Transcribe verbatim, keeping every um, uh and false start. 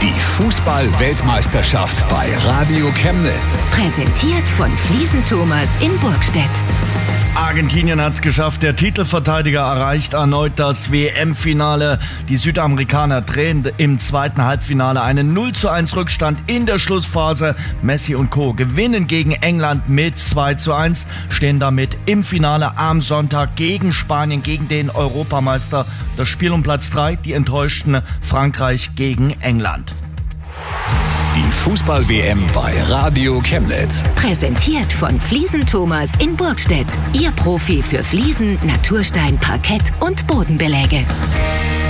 Die Fußball-Weltmeisterschaft bei Radio Chemnitz. Präsentiert von Fliesen Thomas in Burgstedt. Argentinien hat es geschafft. Der Titelverteidiger erreicht erneut das W M-Finale. Die Südamerikaner drehen im zweiten Halbfinale einen null zu eins Rückstand in der Schlussphase. Messi und Co. gewinnen gegen England mit zwei zu eins, stehen damit im Finale am Sonntag gegen Spanien, gegen den Europameister. Das Spiel um Platz drei, die enttäuschten Frankreich gegen England. Die Fußball-W M bei Radio Chemnitz. Präsentiert von Fliesen Thomas in Burgstedt. Ihr Profi für Fliesen, Naturstein, Parkett und Bodenbeläge.